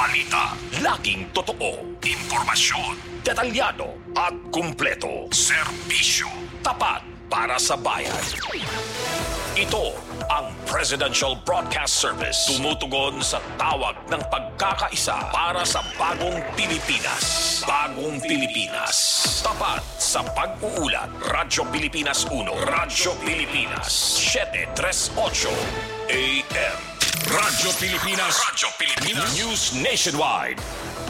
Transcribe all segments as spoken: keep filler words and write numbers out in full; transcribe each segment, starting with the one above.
Balita, laging totoo. Impormasyon, detalyado at kumpleto. Serbisyo, tapat para sa bayan. Ito ang Presidential Broadcast Service. Tumutugon sa tawag ng pagkakaisa para sa bagong Pilipinas. Bagong Pilipinas. Tapat sa pag-uulat. Radyo Pilipinas uno. Radyo Pilipinas seven thirty-eight A M. Radyo Pilipinas. Radyo Pilipinas. News Nationwide.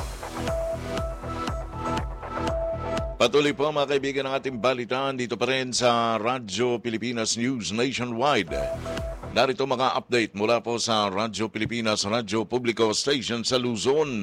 Patuloy po mga kaibigan ng ating balitaan dito pa rin sa Radyo Pilipinas News Nationwide. Narito mga update mula po sa Radyo Pilipinas, Radyo Publico Station sa Luzon.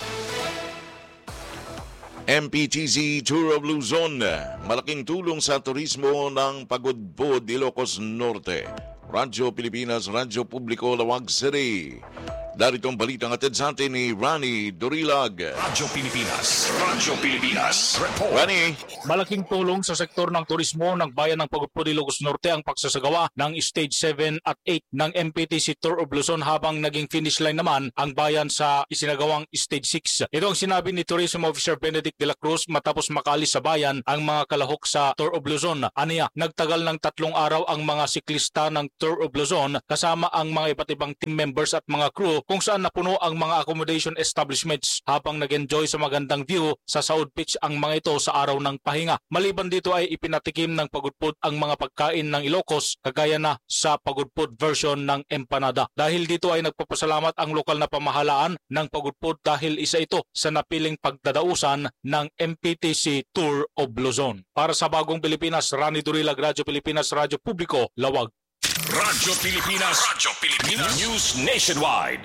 M P T C Tour of Luzon, malaking tulong sa turismo ng Pagudpod, Ilocos Norte. Radyo Pilipinas, Radyo Publico, Lawag City. Daritong balitang atid sa atin ni Rani Dorilag. Radyo Pilipinas. Radyo Pilipinas. Report. Rani. Malaking tulong sa sektor ng turismo ng bayan ng Pagudpod, Ilocos Norte ang pagsasagawa ng Stage seven at eight ng M P T C Tour of Luzon habang naging finish line naman ang bayan sa isinagawang Stage six. Ito ang sinabi ni Tourism Officer Benedict de la Cruz matapos makaalis sa bayan ang mga kalahok sa Tour of Luzon. Aniya, nagtagal ng tatlong araw ang mga siklista ng Tour of Luzon kasama ang mga iba't ibang team members at mga crew kung saan napuno ang mga accommodation establishments habang nag-enjoy sa magandang view sa Saud Beach ang mga ito sa araw ng pahinga. Maliban dito ay ipinatikim ng Pagudpod ang mga pagkain ng Ilocos kagaya na sa Pagudpod version ng empanada. Dahil dito ay nagpapasalamat ang lokal na pamahalaan ng Pagudpod dahil isa ito sa napiling pagdadausan ng M P T C Tour of Luzon. Para sa Bagong Pilipinas, Rani Dorilag, Radyo Pilipinas, Radyo Publico, Lawag. Radyo Pilipinas. Radyo Pilipinas. News Nationwide.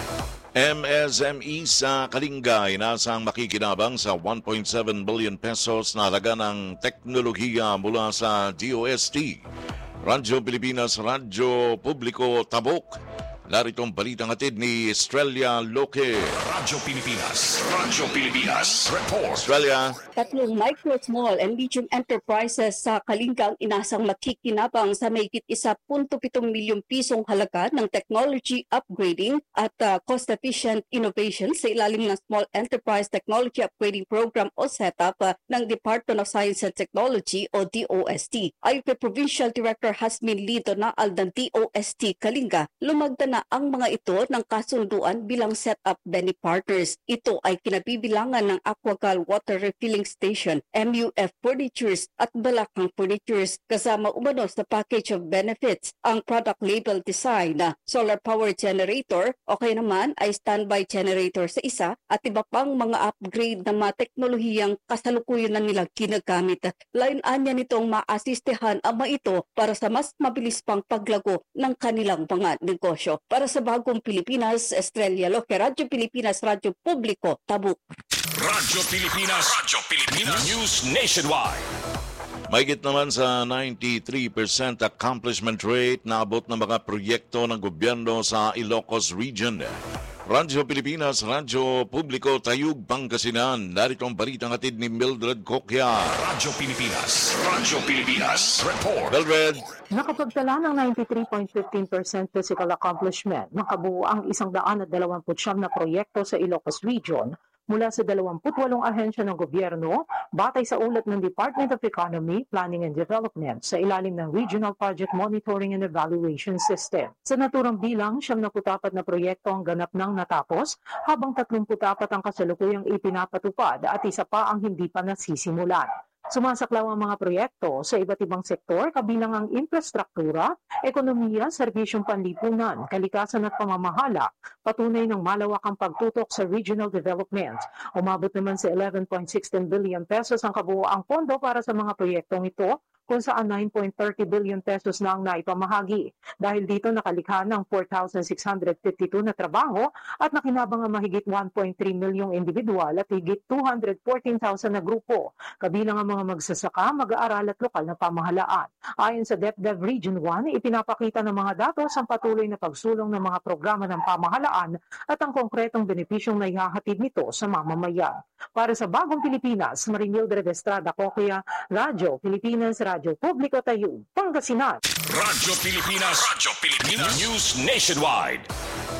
M S M E sa Kalinga inasang makikinabang sa one point seven billion pesos na halaga ng teknolohiya mula sa D O S T. Radyo Pilipinas, Radyo Publico, Tabuk. Naritong balitang atid ni Estrella Loque. Radyo Pilipinas. Radyo Pilipinas. Report. Estrella. Tatlong micro, small, and medium enterprises sa Kalinga ang inasang makikinabang sa mahigit one point seven milyong pisong halaga ng technology upgrading at uh, cost-efficient innovation sa ilalim ng Small Enterprise Technology Upgrading Program o setup uh, ng Department of Science and Technology o D O S T. Ayon kay Provincial Director Hasmin Lito na ng D O S T Kalinga, lumagda na ang mga ito ng kasunduan bilang set-up Benny partners. Ito ay kinabibilangan ng Aquagal Water Refilling Station, M U F Furnitures at Balakang Furnitures kasama umano sa package of benefits ang product label design na solar power generator o kaya naman ay standby generator sa isa at iba pang mga upgrade na mga teknolohiyang kasalukuyan na nilang ginagamit. Lain-anya nitong maasistehan ang mga ito para sa mas mabilis pang paglago ng kanilang mga negosyo. Para sa Bagong Pilipinas, Estrella Loque, Radyo Pilipinas, Radyo Publico, Tabuk. Radyo Pilipinas. Radyo Pilipinas. News Nationwide. Mahigit naman sa ninety-three percent accomplishment rate na abot ng mga proyekto ng gobyerno sa Ilocos Region. Radyo Pilipinas, Radyo Publico, Tayug, Pangasinan. Narito ang balitang atid ni Mildred Cocchia. Radyo Pilipinas. Radyo Pilipinas. Report. Mildred. Nakapagtala ng ninety-three point one five percent physical accomplishment ng kabuuang one hundred twenty-nine na proyekto sa Ilocos Region mula sa twenty-eight ahensya ng gobyerno batay sa ulat ng Department of Economy, Planning and Development sa ilalim ng Regional Project Monitoring and Evaluation System. Sa naturang bilang, siyam na putapat na proyekto ang ganap nang natapos habang tatlong putapat ang kasalukuyang ipinapatupad at isa pa ang hindi pa nasisimulan. Sumasaklaw ang mga proyekto sa iba't ibang sektor kabilang ang infrastruktura, ekonomiya, serbisyong panlipunan, kalikasan at pamamahala, patunay ng malawakang pagtutok sa regional development. Umabot naman sa eleven point one six billion pesos ang kabuuang pondo para sa mga proyektong ito, kung saan nine point three zero billion pesos na ang naipamahagi. Dahil dito nakalikha ng four thousand six hundred fifty-two na trabaho at nakinabang ang mahigit one point three milyong individual at higit two hundred fourteen thousand na grupo, kabilang ang mga magsasaka, mag-aaral at lokal na pamahalaan. Ayon sa DepDev Region one, ipinapakita ng mga datos ang patuloy na pagsulong ng mga programa ng pamahalaan at ang konkretong benepisyong naihahatid nito sa mamamayan. Para sa Bagong Pilipinas, Marimildred Estrada Cocchia, Radyo Pilipinas, Radyo Publico, Tayug, Pangasinan. Radyo Pilipinas. Radyo Pilipinas. News Nationwide.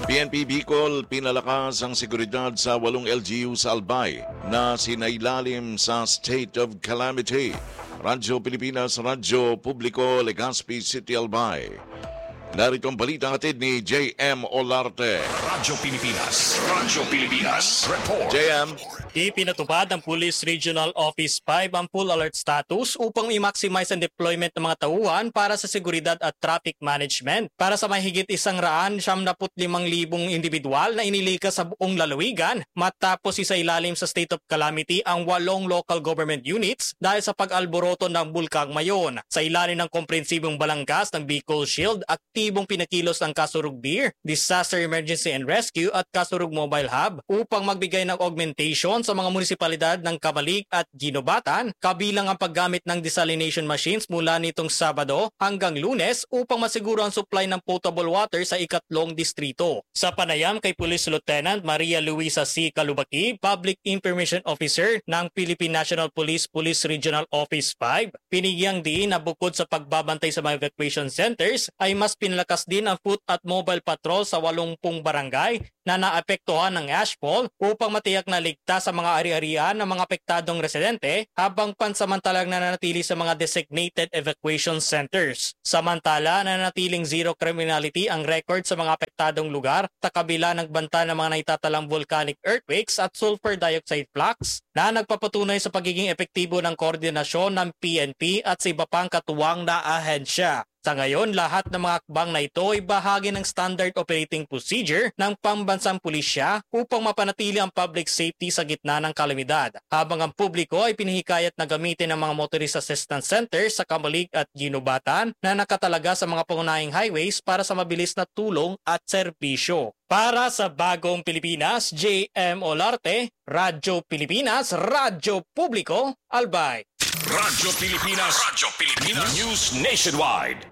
P N P Bicol pinalakas ang seguridad sa walong L G U sa Albay na sinailalim sa state of calamity. Radyo Pilipinas, Radyo Publiko, Legazpi City, Albay. Narito ang balita hatid ni J M Olarte. Radyo Pilipinas, Radyo Pilipinas, report. J M. Ipinatupad ng Police Regional Office five ang full alert status upang i-maximize ang deployment ng mga tauhan para sa seguridad at traffic management. Para sa mahigit isang raan, siyam na limang libong individual na inilikas sa buong lalawigan matapos isa ilalim sa state of calamity ang walong local government units dahil sa pag-alboroto ng Bulkang Mayon. Sa ilalim ng komprehensibong balangkas ng Bicol Shield, aktibong pinakilos ng Kasurug B I R, Disaster Emergency and Rescue at Kasurug Mobile Hub upang magbigay ng augmentation sa mga munisipalidad ng Camalig at Ginobatan, kabilang ang paggamit ng desalination machines mula nitong Sabado hanggang Lunes upang masiguro ang supply ng potable water sa ikatlong distrito. Sa panayam kay Police Lieutenant Maria Luisa C. Calubaki, Public Information Officer ng Philippine National Police Police Regional Office five, pinigyang diin na bukod sa pagbabantay sa mga evacuation centers ay mas pinalakas din ang foot at mobile patrol sa walumpung barangay na naapektuhan ng ashfall upang matiyak na ligtas sa mga ari-arian ng mga apektadong residente habang pansamantalang nananatili sa mga designated evacuation centers. Samantala, nananatiling zero criminality ang record sa mga apektadong lugar sa kabila ng banta ng mga naitatalang volcanic earthquakes at sulfur dioxide flux na nagpapatunay sa pagiging epektibo ng koordinasyon ng P N P at sa iba pang katuwang na ahensya. Sa ngayon, lahat ng mga akbang na ito ay bahagi ng standard operating procedure ng pambansang pulisya upang mapanatili ang public safety sa gitna ng kalamidad. Habang ang publiko ay pinahikayat na gamitin ang mga motorist assistance centers sa Camalig at Ginobatan na nakatalaga sa mga pangunahing highways para sa mabilis na tulong at serbisyo. Para sa Bagong Pilipinas, J M Olarte, Radyo Pilipinas, Radyo Publiko, Albay. Radyo Pilipinas, Radyo Pilipinas, News Nationwide.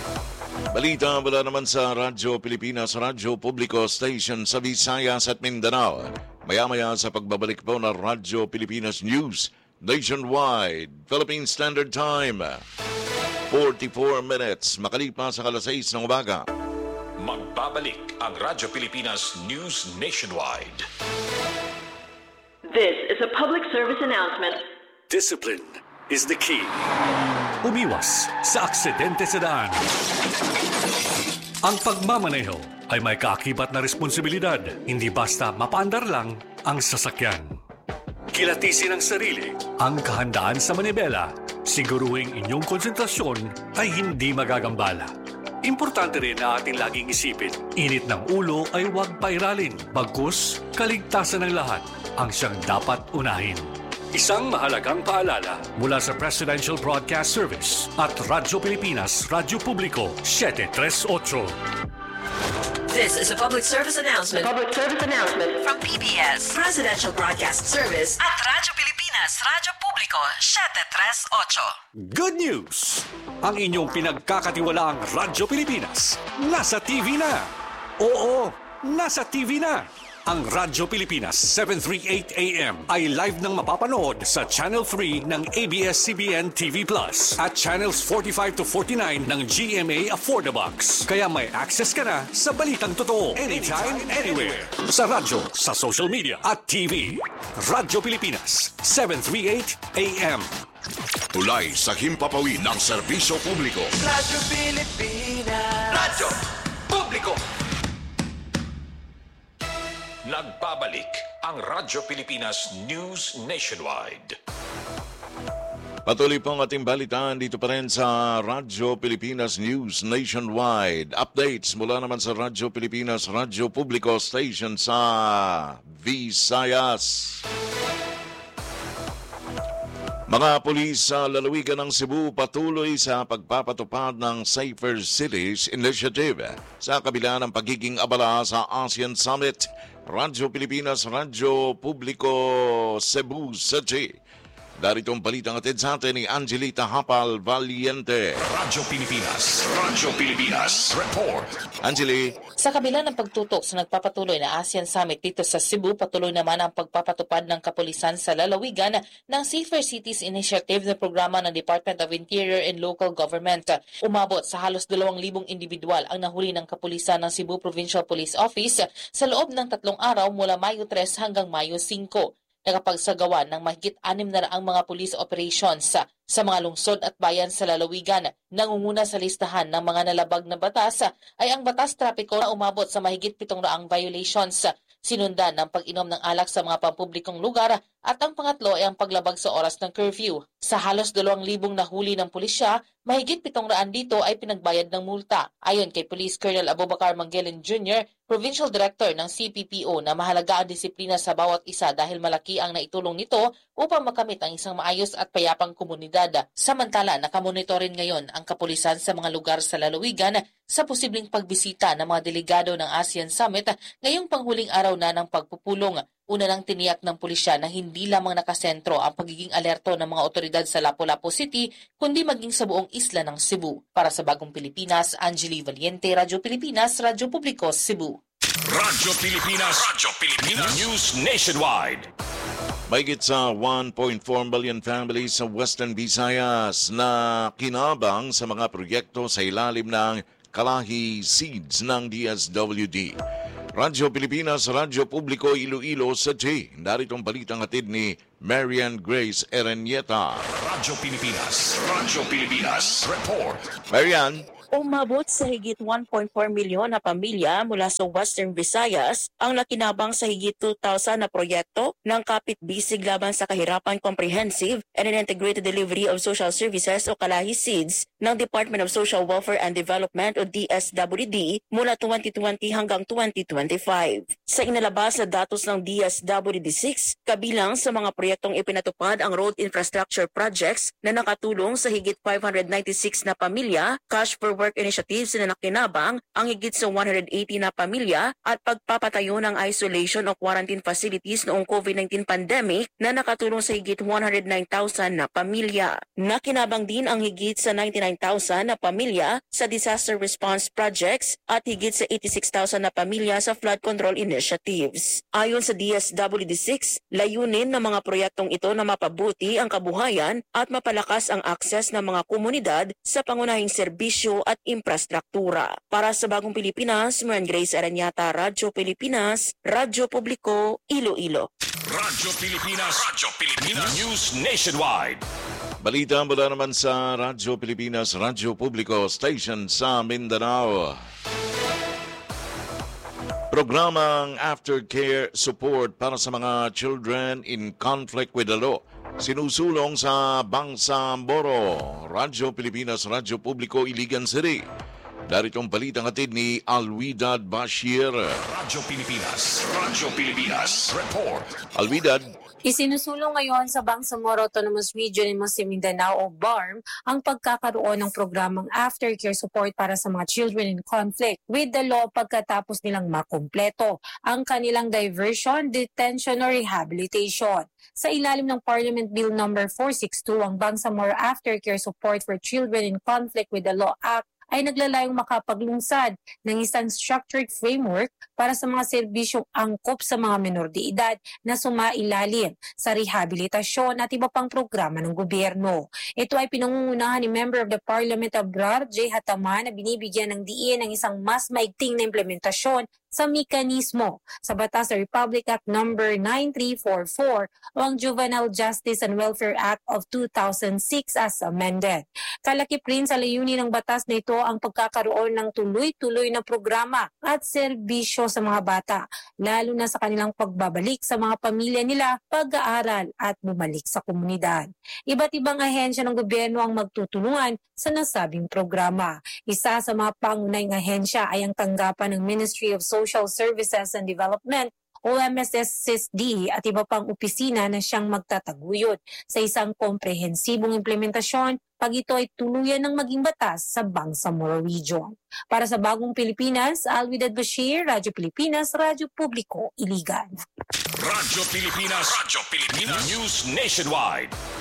Balita mula naman sa Radyo Pilipinas, Radyo Publiko Station sa Visayas at Mindanao. Maya-maya sa pagbabalik po ng Radyo Pilipinas News Nationwide, Philippine Standard Time. forty-four minutes, makalipas sa alas sais ng umaga. Magbabalik ang Radyo Pilipinas News Nationwide. This is a public service announcement. Discipline is the key. Umiwas sa aksidente sa daan. Ang pagmamaneho ay may kaakibat na responsibilidad, hindi basta mapaandar lang ang sasakyan. Kilatisin ang sarili, ang kahandaan sa manibela, siguruhing inyong konsentrasyon ay hindi magagambala. Importante rin na ating laging isipin, init ng ulo ay huwag pairalin, bagkus kaligtasan ng lahat ang siyang dapat unahin. Isang mahalagang paalala mula sa Presidential Broadcast Service at Radyo Pilipinas, Radyo Publiko, seven thirty-eight. This is a public service announcement. Public service announcement From P B S, Presidential Broadcast Service at Radyo Pilipinas, Radyo Publiko, seven thirty-eight. Good news! Ang inyong pinagkakatiwalaang Radyo Pilipinas, nasa T V na! Oo, nasa T V na! Ang Radyo Pilipinas seven thirty-eight A M ay live nang mapapanood sa Channel three ng A B S C B N T V Plus at Channels forty-five to forty-nine ng G M A Affordabox. Kaya may access ka na sa balitang totoo anytime, anywhere. Sa radyo, sa social media at T V. Radyo Pilipinas seven thirty-eight A M. Tulay sa himpapawid ng serbisyo publiko. Radyo Pilipinas. Radyo Publiko. Nagbabalik ang Radyo Pilipinas News Nationwide. Patuloy pong ating balitaan dito pa rin sa Radyo Pilipinas News Nationwide. Updates mula naman sa Radyo Pilipinas, Radyo Publiko Station sa Visayas. Mga pulis sa lalawigan ng Cebu patuloy sa pagpapatupad ng Safer Cities Initiative sa kabila ng pagiging abala sa ASEAN Summit. Radyo Pilipinas, Radyo Publiko, Cebu City. Daritong balitang atid sa atin ni Angelita Hapal Valiente. Radyo Pilipinas, Radyo Pilipinas, report. Angeli. Sa kabila ng pagtutok sa nagpapatuloy na ASEAN Summit dito sa Cebu, patuloy naman ang pagpapatupad ng kapulisan sa lalawigan ng Safer Cities Initiative na programa ng Department of Interior and Local Government. Umabot sa halos dalawang libong individual ang nahuli ng kapulisan ng Cebu Provincial Police Office sa loob ng tatlong araw mula Mayo tres hanggang Mayo singko. Nakapagsagawa ng mahigit anim na raang mga police operations sa, sa mga lungsod at bayan sa lalawigan. Nangunguna sa listahan ng mga nalabag na batas ay ang batas trapiko na umabot sa mahigit pitong raang violations. Sinundan ng pag-inom ng alak sa mga pampublikong lugar at ang pangatlo ay ang paglabag sa oras ng curfew. Sa halos dalawang libong nahuli ng pulisya, mahigit pitong raan dito ay pinagbayad ng multa. Ayon kay Police Colonel Abubakar Mangelen Junior, Provincial Director ng C P P O, na mahalaga ang disiplina sa bawat isa dahil malaki ang naitulong nito upang makamit ang isang maayos at payapang komunidad. Samantala, nakamonitorin ngayon ang kapulisan sa mga lugar sa lalawigan sa posibleng pagbisita ng mga delegado ng ASEAN Summit ngayong panghuling araw na ng pagpupulong. Una nang tiniyak ng pulisya na hindi lamang nakasentro ang pagiging alerto ng mga otoridad sa Lapu-Lapu City, kundi maging sa buong isla ng Cebu. Para sa Bagong Pilipinas, Angeli Valiente, Radyo Pilipinas, Radyo Publiko, Cebu. Radyo Pilipinas, Radyo Pilipinas, News Nationwide. Mahigit sa one point four million families sa Western Visayas na kinabang sa mga proyekto sa ilalim ng Kalahi Seeds ng D S W D. Radyo Pilipinas, Radyo Publiko, Iloilo sa J. Daritong balitang hatid ni Marian Grace Erenieta. Radyo Pilipinas, Radyo Pilipinas, report. Marian. Umabot sa higit one point four milyon na pamilya mula sa Western Visayas ang nakinabang sa higit two thousand na proyekto ng Kapit-Bisig laban sa kahirapan Comprehensive and Integrated Delivery of Social Services o Kalahi Seeds ng Department of Social Welfare and Development o D S W D mula twenty twenty hanggang twenty twenty-five. Sa inalabas na datos ng D S W D six, kabilang sa mga proyektong ipinatupad ang road infrastructure projects na nakatulong sa higit five hundred ninety-six na pamilya, cash for work initiatives na nakinabang ang higit sa one hundred eighty na pamilya at pagpapatayo ng isolation o quarantine facilities noong COVID nineteen pandemic na nakatulong sa higit one hundred nine thousand na pamilya. Nakinabang din ang higit sa ninety-nine thousand na pamilya sa disaster response projects at higit sa eighty-six thousand na pamilya sa flood control initiatives. Ayon sa D S W D six, layunin ng mga proyektong ito na mapabuti ang kabuhayan at mapalakas ang akses ng mga komunidad sa pangunahing serbisyo at infrastruktura. Para sa Bagong Pilipinas, Marian Grace Erenieta, Radyo Pilipinas, Radyo Publiko, Iloilo. Radyo Pilipinas, Radyo Pilipinas, News Nationwide. Balita mula naman sa Radyo Pilipinas, Radyo Publiko Station sa Mindanao. Programang Aftercare Support para sa mga children in conflict with the law sinusulong sa Bangsamoro. Radyo Pilipinas, Radyo Publiko, Iligan City. Daritong balitang hatid ni Alwidad Bashir. Radyo Pilipinas, Radyo Pilipinas, report. Alwidad. Isinusulong ngayon sa Bangsamoro Autonomous Region in Muslim Mindanao o B A R M ang pagkakaroon ng programang aftercare support para sa mga children in conflict with the law pagkatapos nilang makumpleto ang kanilang diversion, detention or rehabilitation. Sa ilalim ng Parliament Bill number four sixty-two, ang Bangsamoro Aftercare Support for Children in Conflict with the Law Act ay naglalayong makapaglungsad ng isang structured framework para sa mga serbisyong angkop sa mga menor de edad na sumailalim sa rehabilitasyon at iba pang programa ng gobyerno. Ito ay pinangungunahan ni Member of the Parliament Abrar J. Hataman na binibigyan ng diin ng isang mas maigting na implementasyon sa mekanismo sa Batas sa Republic Act number nine three four four o ang Juvenile Justice and Welfare Act of two thousand six as amended. Kalakip rin sa layunin ng batas na ito ang pagkakaroon ng tuloy-tuloy na programa at serbisyo sa mga bata, lalo na sa kanilang pagbabalik sa mga pamilya nila, pag-aaral at bumalik sa komunidad. Iba't ibang ahensya ng gobyerno ang magtutulungan sa nasabing programa. Isa sa mga pangunahing ahensya ay ang tanggapan ng Ministry of Social Services and Development o M S S S D at iba pang opisina na siyang magtataguyod sa isang komprehensibong implementasyon pag ito ay tuluyan ng maging batas sa Bangsamoro Region. Para sa Bagong Pilipinas, Alwidad Bashir, Radyo Pilipinas, Radyo Publiko, Iligan. Radyo Pilipinas, Radyo Pilipinas, News Nationwide.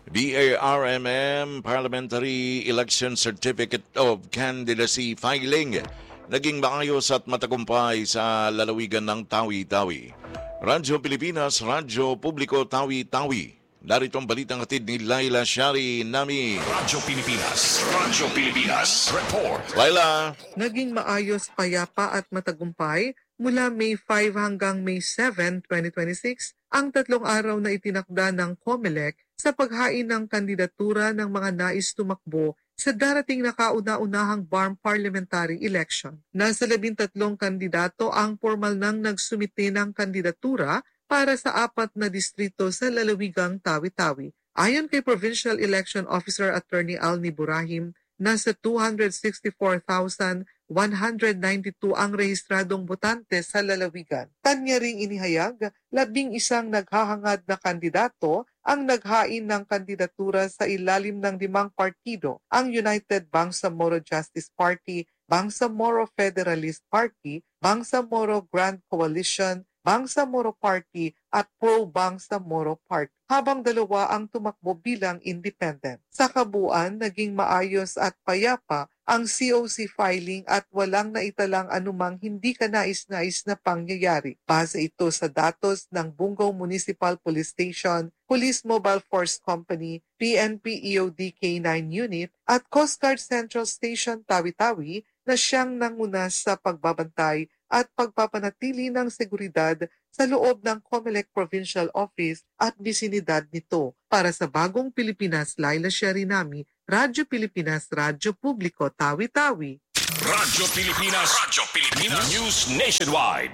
B A R M M Parliamentary Election Certificate of Candidacy Filing naging maayos at matagumpay sa lalawigan ng Tawi-Tawi. Radyo Pilipinas, Radyo Publiko Tawi-Tawi. Narito ang balitang hatid ni Laila Shari Nami. Radyo Pilipinas, Radyo Pilipinas, report. Laila. Naging maayos, payapa at matagumpay mula May five hanggang May seven, twenty twenty-six ang tatlong araw na itinakda ng COMELEC sa paghain ng kandidatura ng mga nais tumakbo sa darating na kauna-unahang B A R M parliamentary election. Nasa labintatlong kandidato ang formal nang nagsumite ng kandidatura para sa apat na distrito sa lalawigang Tawi-Tawi. Ayon kay Provincial Election Officer Attorney Alni Burahim, nasa two hundred sixty-four thousand one hundred ninety-two ang rehistradong botante sa lalawigan. Kanya ring inihayag, labing isang naghahangad na kandidato ang naghain ng kandidatura sa ilalim ng limang partido, ang United Bangsamoro Justice Party, Bangsamoro Federalist Party, Bangsamoro Grand Coalition, Bangsamoro Party at Pro-Bangsamoro Party, habang dalawa ang tumakbo bilang independent. Sa kabuuan, naging maayos at payapa ang C O C filing at walang naitalang anumang hindi kanais-nais na pangyayari. Base ito sa datos ng Bungaw Municipal Police Station, Police Mobile Force Company, P N P E O D K nine Unit at Coast Guard Central Station Tawi-Tawi na siyang nanguna sa pagbabantay at pagpapanatili ng seguridad sa loob ng COMELEC Provincial Office at bisinidad nito. Para sa Bagong Pilipinas, Laila Sharinami, Radyo Pilipinas, Radyo Publiko, Tawi-Tawi. Radyo Pilipinas, Radyo Pilipinas, News Nationwide.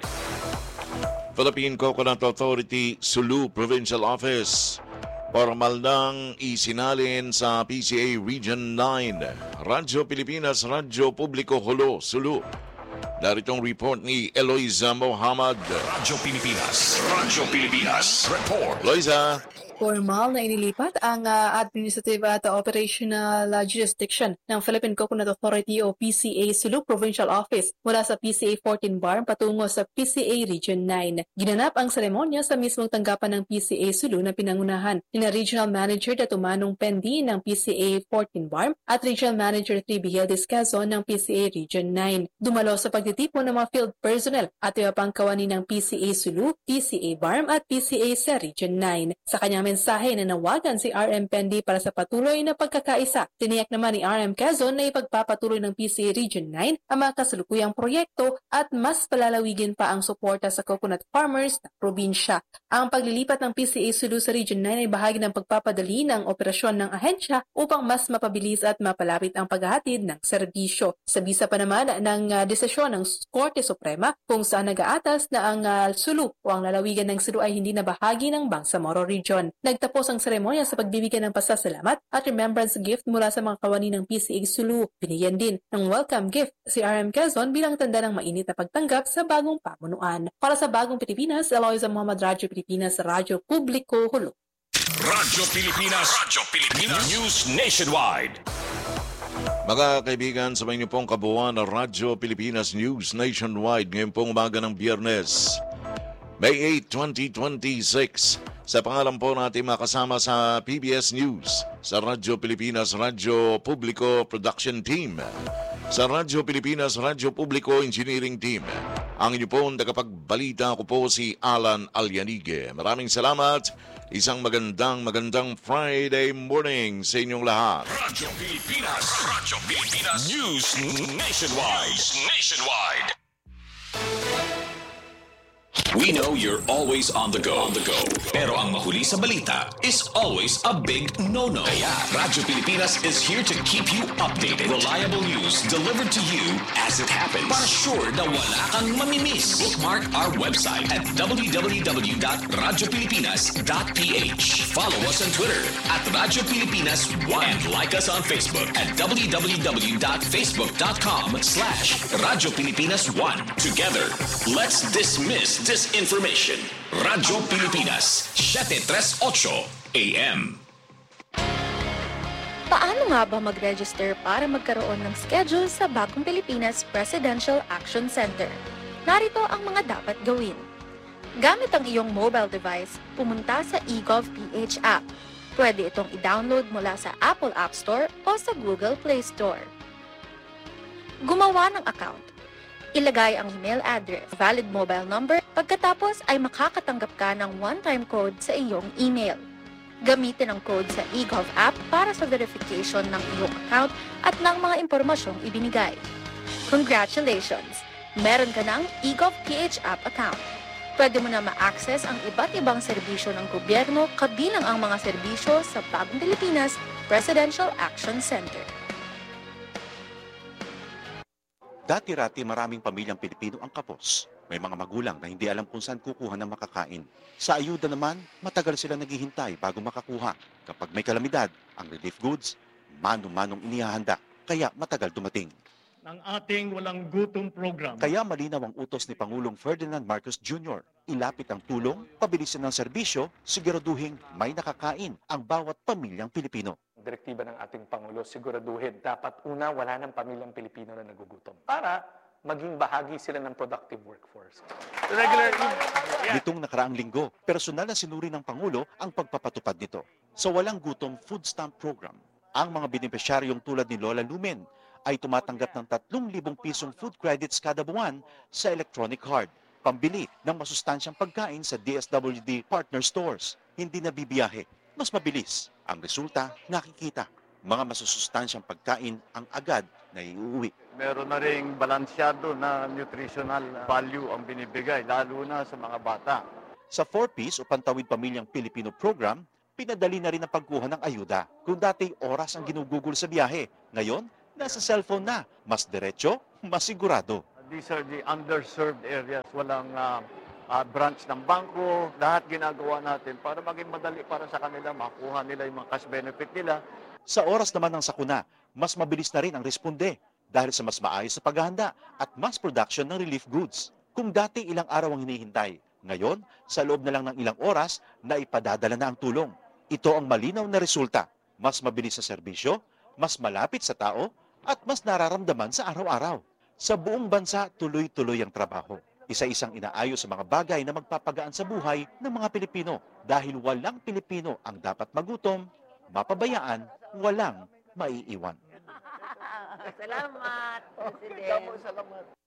Philippine Coconut Authority, Sulu Provincial Office. Formal nang isinalin sa P C A Region nine. Radyo Pilipinas, Radyo Publiko, Hulo, Sulu. Daritong report ni Eloisa Mohamad. Radyo Pilipinas, Radyo Pilipinas, report. Eloisa. Formal na inilipat ang uh, administrative at operational uh, jurisdiction ng Philippine Coconut Authority o P C A Sulu Provincial Office mula sa P C A fourteen B A R M patungo sa P C A Region nine. Ginanap ang seremonya sa mismong tanggapan ng P C A Sulu na pinangunahan ni na Regional Manager Datumanong Pendi ng P C A fourteen B A R M at Regional Manager Tribihel Discazon ng P C A Region nine. Dumalo sa pagtitipon ng mga field personnel at iba pang kawani ng P C A Sulu, P C A B A R M at P C A sa Region nine. Sa kanyang mensahe na nawagan si R M Pendi para sa patuloy na pagkakaisa. Tiniyak naman ni R M Quezon na ipagpapatuloy ng P C A Region nine ang mga kasalukuyang proyekto at mas palalawigin pa ang suporta sa coconut farmers ng probinsya. Ang paglilipat ng P C A Sulu sa Region nine ay bahagi ng pagpapadali ng operasyon ng ahensya upang mas mapabilis at mapalapit ang paghahatid ng serbisyo. Sa bisa pa naman ng uh, desisyon ng Korte Suprema kung saan nag-aatas na ang uh, Sulu o ang lalawigan ng Sulu ay hindi na bahagi ng Bangsamoro Region. Nagtapos ang seremonya sa pagbibigyan ng pasasalamat at remembrance gift mula sa mga kawani ng P C A Sulu. Binigyan din ng welcome gift si R M Quezon bilang tanda ng mainit na pagtanggap sa bagong pamunuan. Para sa Bagong Pilipinas, Eloisa Mohamad, Radyo Pilipinas, Radyo Publiko, Hulo. Radyo Pilipinas, Radyo Pilipinas, News Nationwide. Mga kaibigan, sa inyo pong kabuuan ng Radyo Pilipinas News Nationwide ngayon pong umaga ng Biyernes, May eighth, twenty twenty-six. Sa pangalan po natin makasama sa P B S News, sa Radyo Pilipinas, Radyo Publiko Production Team, sa Radyo Pilipinas, Radyo Publiko Engineering Team. Ang inyo pong tagapagbalita ko po si Alan Alyanige. Maraming salamat. Isang magandang magandang Friday morning sa inyong lahat. Radyo Pilipinas, Radyo Pilipinas News Nationwide. Nationwide. We know you're always on the go. On the go. Pero ang mahuli sa balita is always a big no-no. Kaya Radyo Pilipinas is here to keep you updated. Reliable news delivered to you as it happens. Para sure na wala kang mamimiss. Bookmark our website at w w w dot radyo pilipinas dot p h. Follow us on Twitter at Radyo Pilipinas one and like us on Facebook at w w w dot facebook dot com slash Radyo Pilipinas one. Together, let's dismiss disinformation. Radyo Pilipinas, seven thirty-eight A M. Paano nga ba mag-register para magkaroon ng schedule sa Bagong Pilipinas Presidential Action Center? Narito ang mga dapat gawin. Gamit ang iyong mobile device, pumunta sa eGovPH app. Pwede itong i-download mula sa Apple App Store o sa Google Play Store. Gumawa ng account. Ilagay ang email address, valid mobile number, pagkatapos ay makakatanggap ka ng one-time code sa iyong email. Gamitin ang code sa eGov app para sa verification ng iyong account at ng mga impormasyong ibinigay. Congratulations! Meron ka ng eGov P H app account. Pwede mo na ma-access ang iba't ibang serbisyo ng gobyerno kabilang ang mga serbisyo sa Bagong Pilipinas Presidential Action Center. Dati-rati maraming pamilyang Pilipino ang kapos. May mga magulang na hindi alam kung saan kukuha ng makakain. Sa ayuda naman, matagal sila naghihintay bago makakuha. Kapag may kalamidad, ang relief goods, mano-manong inihahanda, kaya matagal dumating. Ng ating walang gutom program. Kaya malinaw ang utos ni Pangulong Ferdinand Marcos Junior Ilapit ang tulong, pabilisin ng serbisyo, siguraduhin may nakakain ang bawat pamilyang Pilipino. Direktiba ng ating Pangulo, siguraduhin dapat una wala ng pamilyang Pilipino na nagugutom para maging bahagi sila ng productive workforce. Regular, yeah. Nitong nakaraang linggo, personal na sinuri ng Pangulo ang pagpapatupad nito. Sa Walang Gutom Food Stamp Program, ang mga benepisyaryong tulad ni Lola Lumen ay tumatanggap ng tatlong libong pisong food credits kada buwan sa electronic card, pambili ng masustansyang pagkain sa D S W D partner stores. Hindi na bibiyahe, mas mabilis. Ang resulta, nakikita. Mga masusustansyang pagkain ang agad na iuwi. Meron na ring balansyado na nutritional value ang binibigay, lalo na sa mga bata. Sa four piece o Pantawid Pamilyang Pilipino program, pinadali na rin ang pagkuha ng ayuda. Kung dati oras ang ginugugol sa biyahe, ngayon, nasa cellphone na. Mas diretso, mas sigurado. These are the underserved areas. Walang uh, uh, branch ng bangko. Lahat ginagawa natin para maging madali para sa kanila. Makuha nila yung mga cash benefit nila. Sa oras naman ng sakuna, mas mabilis na rin ang responde dahil sa mas maayos sa paghahanda at mass production ng relief goods. Kung dati ilang araw ang hinihintay, ngayon, sa loob na lang ng ilang oras, na ipadadala na ang tulong. Ito ang malinaw na resulta. Mas mabilis sa serbisyo, mas malapit sa tao, at mas nararamdaman sa araw-araw. Sa buong bansa, tuloy-tuloy ang trabaho. Isa-isang inaayos sa mga bagay na magpapagaan sa buhay ng mga Pilipino dahil walang Pilipino ang dapat magutom, mapabayaan, walang maiiwan. Salamat, President. Salamat.